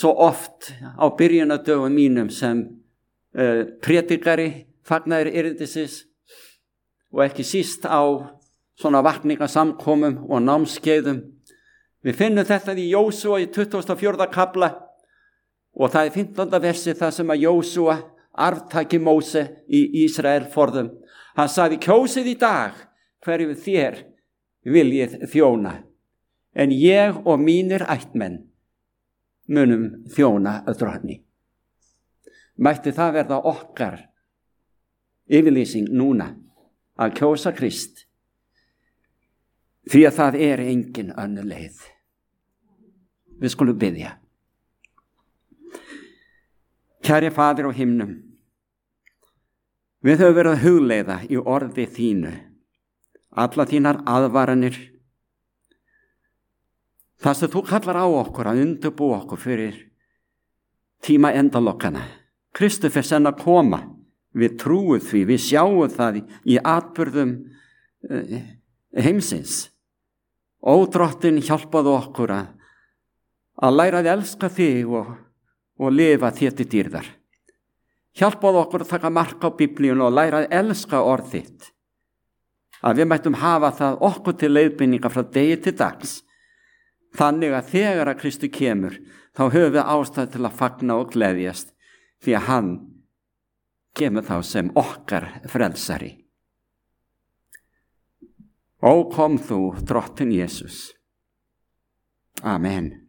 svo oft á byrjunardögum mínum sem predikari fagnaðar erindisins og ekki síst á svona vakningasamkomum og námskeiðum. Við finnum þetta í Jósúa í 24. kafla og það er 15. versi þar sem að Jósúa arftaki Móse í Ísrael forðum. Hann sagði: kjósið í dag hverju þér viljið þjóna, en ég og mínir ættmenn munum þjóna drottni. Mætti það verða okkar yfirlýsing núna að kjósa Krist, því að það er engin önnur leið. Við skulum biðja. Kæri Faðir á himnum, við höfum verið að hugleiða í orði þínu alla þínar aðvaranir, það sem þú kallar á okkur að undirbúa okkur fyrir tíma endalokkana. Kristur fer senn að koma, við trúum því, við sjáum það í atburðum heimsins. Ó Drottinn, hjálpaðu okkur að læra að elska þig og lifa þér til dýrðar. Hjálpaðu okkur að taka mark á Biblíun og læra að elska orð þitt, að við mættum hafa það okkur til leiðbeiningar frá degi til dags, þannig að þegar að Kristur kemur þá höfum við ástæðu til að fagna og gleðjast, því að hann kemur þá sem okkar frelsari. Ó, kom þú, Drottinn Jesús. Amen.